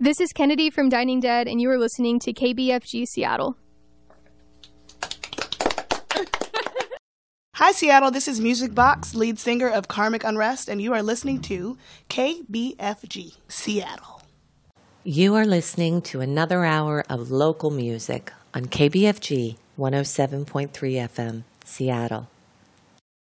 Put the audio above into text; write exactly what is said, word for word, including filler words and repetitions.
This is Kennedy from Dining Dead, and you are listening to K B F G Seattle. Hi, Seattle. This is Music Box, lead singer of Karmic Unrest, and you are listening to K B F G Seattle. You are listening to another hour of local music on K B F G one oh seven point three F M, Seattle.